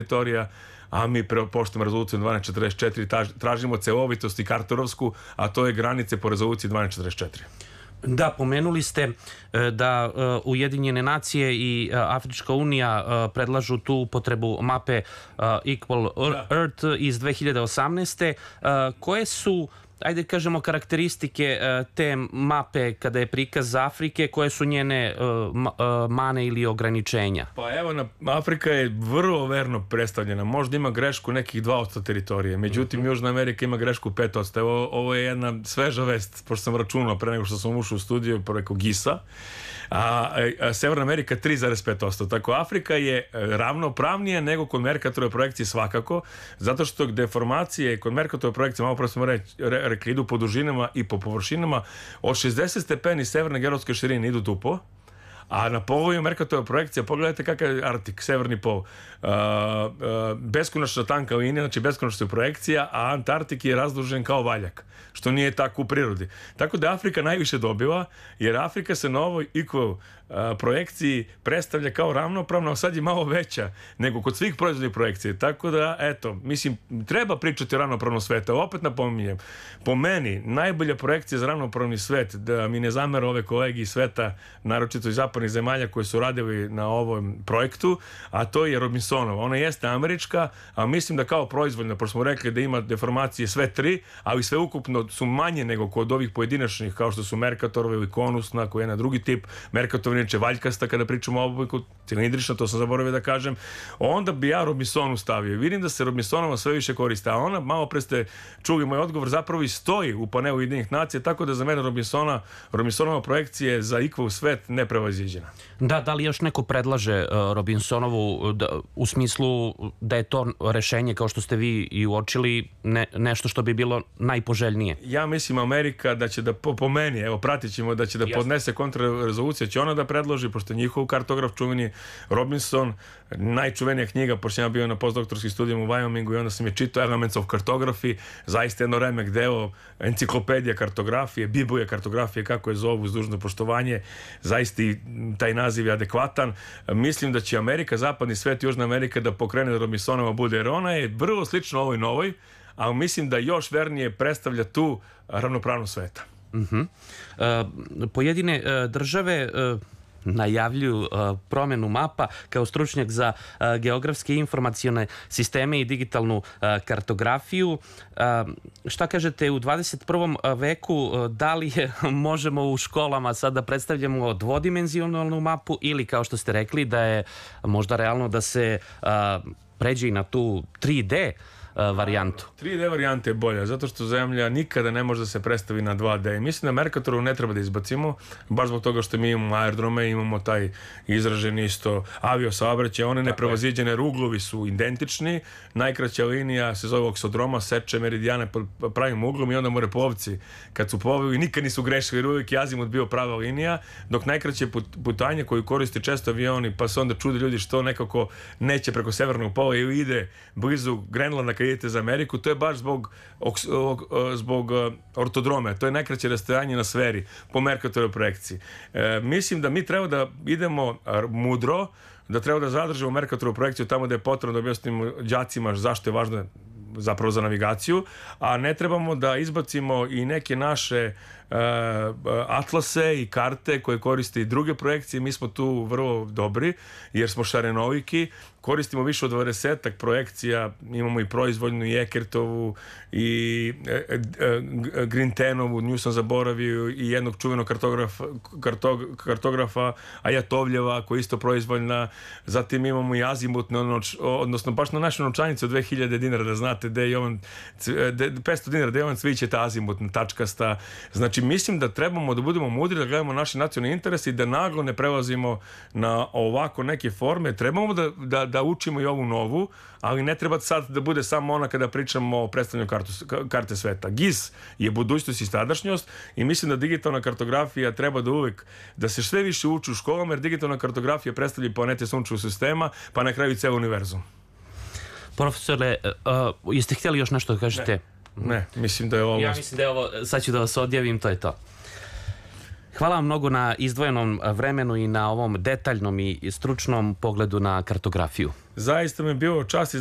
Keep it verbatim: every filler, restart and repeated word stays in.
teritorija, a mi poštujemo rezoluciju dvanaest četrdeset četiri, tražimo celovitost i kartorovsku, a to je granice po rezoluciji dvanaest četrdeset četiri. Da, pomenuli ste da Ujedinjene nacije i Afrička unija predlažu tu upotrebu mape Equal Earth iz dve hiljade osamnaeste. Koje su, ajde kažemo, karakteristike te mape kada je prikaz Afrike, koje su njene mane ili ograničenja? Pa evo, Afrika je vrlo verno predstavljena. Možda ima grešku nekih dva posto teritorije, međutim Južna Amerika ima grešku pet posto. Evo, ovo je jedna sveža vest, pošto sam računao pre nego što sam ušao u studiju preko gisa, a Severna Amerika tri zarez pet posto. Tako Afrika je ravnopravnija nego kod Mercatorove projekcije svakako, zato što deformacije kod Mercatorove projekcije, malo pre smo rekli, idu po dužinama i po površinama, od šezdeset stepeni severne geološke širine idu tupo, a na polovu Mercatorove projekcije, pogledajte kakav je Artik, severni pol, beskonačna tanka linija, znači beskonačna projekcija, a Antarktik je razdužen kao valjak, što nije tako u prirodi. Tako da Afrika najviše dobiva, jer Afrika se na ovoj Equal projekciji predstavlja kao ravnopravna, a sad je malo veća nego kod svih proizvodnih projekcija. Tako da, eto, mislim, treba pričati o ravnopravnom svetu. Opet napominjem, po meni, najbolja projekcija za ravnopravni svet, da mi ne zamere ove kolegi iz sveta, naročito iz zapadnih zemalja koji su radili na ovom projektu, a to je Robinsonova. Ona jeste američka, a mislim da kao proizvodna, pošto smo rekli da ima deformacije sve tri, ali sve ukupno su manje nego kod ovih pojedinačnih, kao što su Mercatorove ili konusna, koja je na drugi tip, Mercatorova inače valjkasta, kada pričamo o obliku, cilindrična, to sam zaboravio da kažem, onda bi ja Robinsonu stavio. Vidim da se Robinsonova sve više koriste, a ona, malo pre ste čuli moj odgovor, zapravo i stoji u panelu Ujedinjenih nacija, tako da za mene Robinsona, Robinsonova projekcija za Equal svet neprevaziđena. Da, da li još neko predlaže Robinsonovu u smislu da je to rešenje, kao što ste vi i uočili, nešto što bi bilo najpoželjnije? Ja mislim Amerika da će da, po meni, evo pratit ćemo, da će da podnese kontrarezolucija, će ona da predloži, pošto je njihov kartograf čuveni Robinson, najčuvenija knjiga, pošto sam bio na postdoktorskim studijama u Wyomingu i onda sam je čitao Elements of Cartography, zaista jedno remek deo, enciklopedija kartografije, biblija kartografije, kako je zovu, uz dužno poštovanje, zaista i taj naziv je adekvatan. Mislim da će Amerika, zapadni svet, Južna Amerika da pokrene da Robinsonova bude, jer ona je vrlo slična ovoj novoj, ali mislim da još vernije predstavlja tu ravnopravnost sveta. Pojedine države najavljuju promenu mapa. Kao stručnjak za geografske i informacione sisteme i digitalnu kartografiju, šta kažete u dvadeset prvom veku, da li možemo u školama sad da predstavljamo dvodimenzionalnu mapu ili, kao što ste rekli, da je možda realno da se pređe i na tu tri D varijantu? tri D varijanta je bolja, zato što Zemlja nikada ne može da se predstavi na dva D. Mislim da Mercatoru ne treba da izbacimo, baš zbog toga što mi imamo aerodrome, imamo taj izražen isto avio saobraćaj, one neprevaziđene ruglovi su identični, najkraća linija se zove oksodroma, seče meridijane pod pravim uglom i onda moreplovci, kad su plovili, nikad nisu grešili, jer uvijek je azimut bio prava linija, dok najkraće putanje koju koriste često avioni, pa se onda čude ljudi što nekako neće preko severnog pola ili ide blizu Grenlanda kad idete za Ameriku, to je baš zbog, zbog ortodrome, to je najkraće rastojanje na sferi po Mercatorove projekciji. E, mislim da mi treba da idemo mudro, da treba da zadržimo Mercatoru projekciju tamo da je potrebno, da objasnimo đacima zašto je važno zapravo za navigaciju, a ne trebamo da izbacimo i neke naše uh, atlase i karte koje koriste i druge projekcije. Mi smo tu vrlo dobri jer smo šarenoviki, koristimo više od dvadesetak projekcija, imamo i proizvoljnu i Ekertovu i e, e, Grintenovu, nju sam zaboravio, i jednog čuvenog kartografa, kartog, kartografa Ajatovljeva koja je isto proizvoljna. Zatim imamo i azimutne, odnosno baš na našoj novčanici od dve hiljade dinara, da znate da je on petsto dinara, da je on cvićeta azimutna, tačkasta. Znači mislim da trebamo da budemo mudri, da gledamo naše nacionalne interese i da naglo ne prelazimo na ovako neke forme. Trebamo da, da, da učimo i ovu novu, ali ne treba sad da bude samo ona kada pričamo o predstavljanju kartu, karte sveta. G I S je budućnost i sadašnjost i mislim da digitalna kartografija treba da uvek, da se sve više uči u školama, jer digitalna kartografija predstavlja planete sunčevog sistema, pa na kraju i ceo univerzum. Profesore, uh, jeste htjeli još nešto da kažete? Ne, ne, mislim da je ovo... Ja mislim da je ovo, sad ću da vas odjavim, to je to. Hvala vam mnogo na izdvojenom vremenu i na ovom detaljnom i stručnom pogledu na kartografiju. Zaista mi je bio čast